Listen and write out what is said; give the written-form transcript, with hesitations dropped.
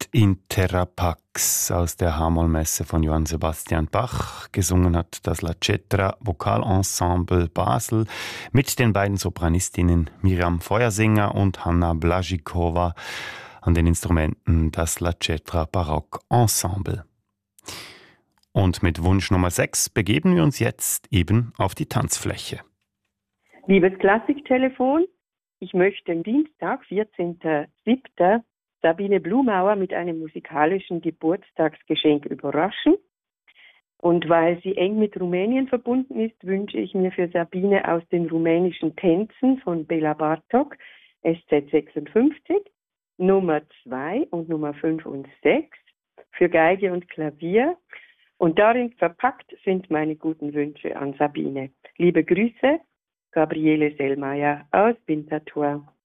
In Terra Pax aus der H-Moll-Messe von Johann Sebastian Bach. Gesungen hat das La Cetra Vokalensemble Basel mit den beiden Sopranistinnen Miriam Feuersinger und Hanna Blažíková, an den Instrumenten das La Cetra Barock Ensemble. Und mit Wunsch Nummer 6 begeben wir uns jetzt eben auf die Tanzfläche. Liebes Klassiktelefon, ich möchte am Dienstag, 14.07. Sabine Blumauer mit einem musikalischen Geburtstagsgeschenk überraschen. Und weil sie eng mit Rumänien verbunden ist, wünsche ich mir für Sabine aus den rumänischen Tänzen von Bela Bartok, SZ 56, Nummer 2 und Nummer 5 und 6 für Geige und Klavier. Und darin verpackt sind meine guten Wünsche an Sabine. Liebe Grüße, Gabriele Sellmeier aus Winterthur.